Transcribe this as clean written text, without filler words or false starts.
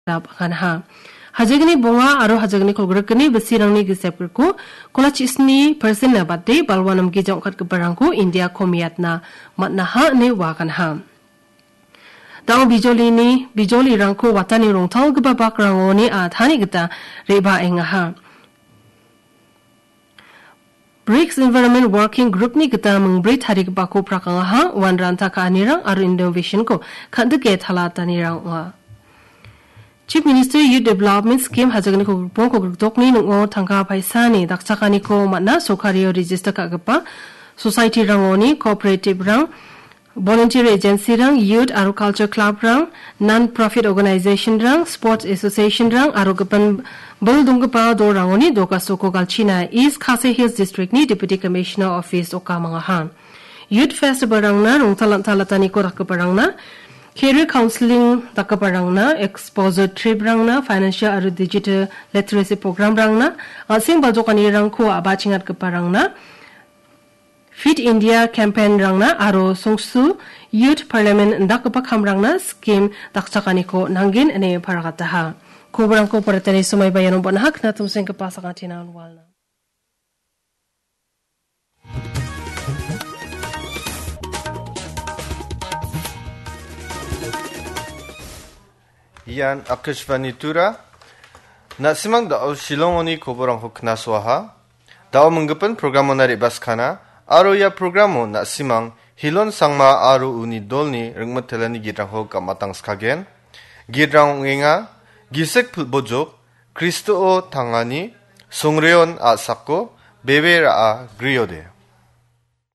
akan ha. Hajagni bonga aro hajagni kolgrakni besirangni gisepku kolachisni persen na badde balwanam gijong kat kebarangku India komiatna matna ha ne wakan ha. Daw bijoli rangku watani rongtau geba bakrangoni a thani gita reba enga ha. BRICS Environment Working Group ni kita mengberi tarik baku prakanga ha wan ranta ka anirang aro innovation ko kandege thalata nirang wa. Chief Minister Youth Development Scheme hajagni ko grupong ko gruptokni nungo tangka paisani dakchakani ko matna sokariyo register ka gapa society rangoni cooperative rang volunteer agency rang youth aro culture club rang non-profit organization rang sports association rang aro gapan Buldungpa do rangoni doka soko galchina East Khasi Hills District ni Deputy Commissioner Office okamanga han. Youth Festival rangna rongtalatani ko rakaparangna career counseling takaparangna exposure trip rangna financial aro digital literacy program rangna asing bajokani rangko abachingat kaparangna Fit India campaign rangna aro songsu youth parliament ndakapa khamrangna scheme dakchakani ko nangin ane paragata ha. Kubarang ko paratani sumay bayan ng bonahak na tumsing kapasak ang tinaunwal na. Iyan akashvanitura na simang dao silongoni kubarang ko knaswaha dao menggepen programo na ribaskana aro ya programo na simang hilon sangma aro unidolni rengmetelani gidrang ho kamatang skagen gidrang ngenga Gisek pulbojok, Kristo o tangani, songreon a sako, bebe ra a griode.